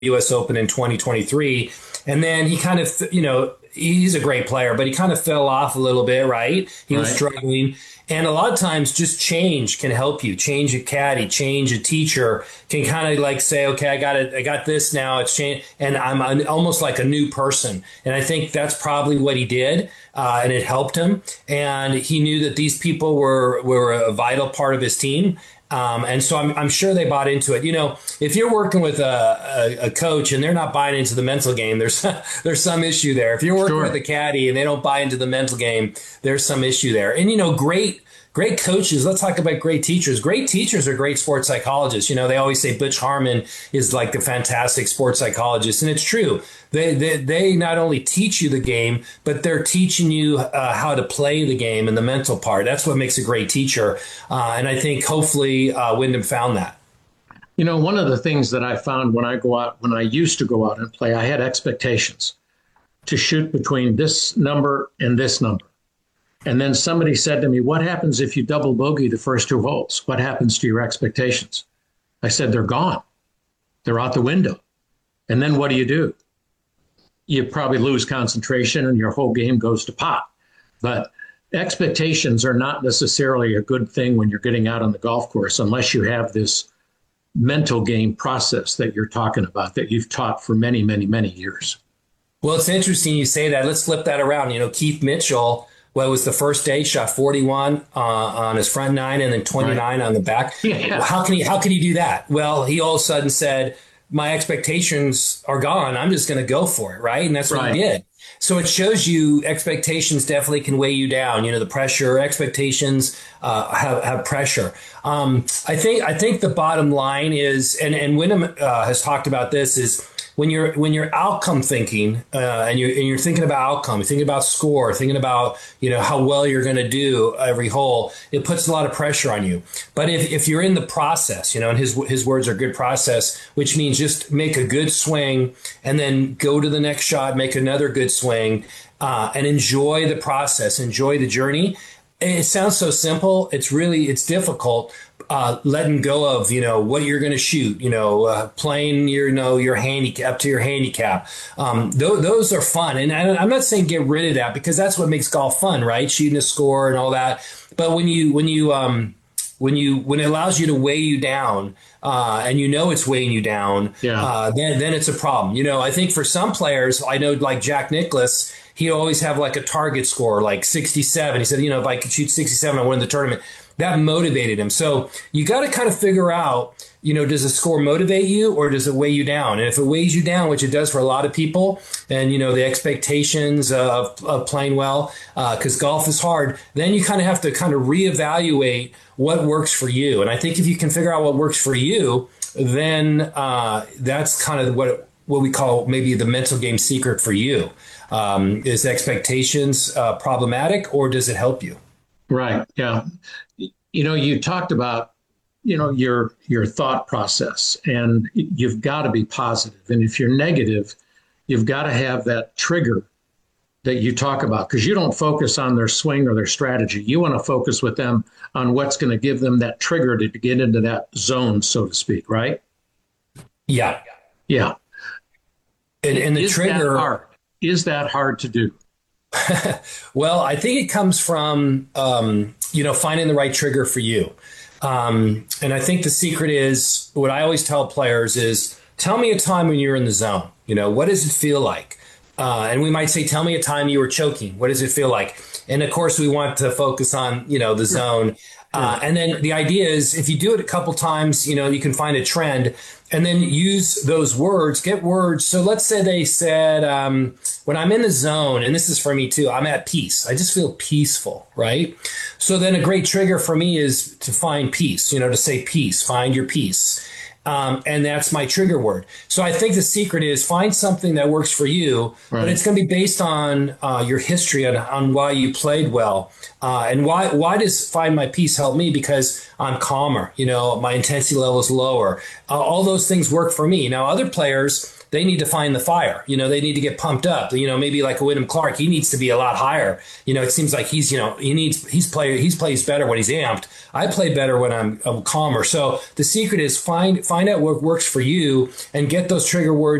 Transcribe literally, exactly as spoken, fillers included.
U S Open in twenty twenty-three. And then he kind of, you know, he's a great player, but he kind of fell off a little bit, right? He was Right. struggling. And a lot of times just change can help you. Change a caddy, change a teacher can kind of like say, okay, I got it. I got this now. It's changed. And I'm an, almost like a new person. And I think that's probably what he did. Uh, and it helped him. And he knew that these people were, were a vital part of his team. Um, and so I'm, I'm sure they bought into it. You know, if you're working with a, a, a coach and they're not buying into the mental game, there's there's some issue there. If you're working Sure. with a caddy and they don't buy into the mental game, there's some issue there. And, you know, great great coaches. Let's talk about great teachers. Great teachers are great sports psychologists. You know, they always say Butch Harmon is like the fantastic sports psychologist. And it's true. They, they, they not only teach you the game, but they're teaching you uh, how to play the game and the mental part. That's what makes a great teacher. Uh, and I think hopefully uh, Wyndham found that. You know, one of the things that I found when I go out, when I used to go out and play, I had expectations to shoot between this number and this number. And then somebody said to me, what happens if you double bogey the first two holes? What happens to your expectations? I said, they're gone. They're out the window. And then what do you do? You probably lose concentration and your whole game goes to pot. But expectations are not necessarily a good thing when you're getting out on the golf course unless you have this mental game process that you're talking about that you've taught for many, many, many years. Well, it's interesting you say that. Let's flip that around. You know, Keith Mitchell, well, it was the first day, shot forty-one uh, on his front nine and then twenty-nine right. on the back. Yeah. Well, how can he, how can he do that? Well, he all of a sudden said, my expectations are gone. I'm just going to go for it. Right. And that's what right. he did. So it shows you expectations definitely can weigh you down. You know, the pressure, expectations uh, have, have pressure. Um, I think I think the bottom line is, and, and Wyndham uh, has talked about this, is when you're when you're outcome thinking uh, and you're and you're thinking about outcome, you're thinking about score, thinking about you know how well you're going to do every hole, it puts a lot of pressure on you. But if, if you're in the process, you know, and his his words are good process, which means just make a good swing and then go to the next shot, make another good swing, uh, and enjoy the process, enjoy the journey. It sounds so simple. It's really it's difficult. Uh, letting go of, you know, what you're going to shoot, you know, uh, playing your, you know, your handicap to your handicap. Um, th- those are fun. And I, I'm not saying get rid of that because that's what makes golf fun, right? Shooting a score and all that. But when you, when you, um, when you, when it allows you to weigh you down, uh, and you know it's weighing you down, yeah. uh, then, then it's a problem. You know, I think for some players, I know like Jack Nicklaus, he'd always have like a target score, like sixty-seven. He said, you know, if I could shoot sixty-seven, I win the tournament. That motivated him. So you got to kind of figure out, you know, does the score motivate you or does it weigh you down? And if it weighs you down, which it does for a lot of people, and, you know, the expectations of, of playing well, because uh, golf is hard, then you kind of have to kind of reevaluate what works for you. And I think if you can figure out what works for you, then uh, that's kind of what what we call maybe the mental game secret for you. Um, is expectations uh, problematic or does it help you? Right. Yeah. You know, you talked about, you know, your your thought process, and you've got to be positive. And if you're negative, you've got to have that trigger that you talk about, because you don't focus on their swing or their strategy. You want to focus with them on what's going to give them that trigger to get into that zone, so to speak. Right. Yeah. Yeah. And, and the Is trigger. That hard? Is that hard to do? Well, I think it comes from, um, you know, finding the right trigger for you. Um, and I think the secret is what I always tell players is tell me a time when you're in the zone. You know, what does it feel like? Uh, and we might say, tell me a time you were choking. What does it feel like? And of course, we want to focus on, you know, the zone. Uh, and then the idea is if you do it a couple times, you know, you can find a trend and then use those words, get words. So let's say they said, um, when I'm in the zone, and this is for me too, I'm at peace. I just feel peaceful, right? So then a great trigger for me is to find peace, you know, to say peace, find your peace. Um, and that's my trigger word. So I think the secret is find something that works for you, right. But it's going to be based on uh, your history and on why you played well. Uh, and why why does find my peace help me? Because I'm calmer, you know, my intensity level is lower. Uh, all those things work for me. Now, other players, they need to find the fire. You know, they need to get pumped up. You know, maybe like a Wyndham Clark, he needs to be a lot higher. You know, it seems like he's, you know, he needs, he's play, he's plays better when he's amped. I play better when I'm, I'm calmer. So the secret is find, find out what works for you and get those trigger words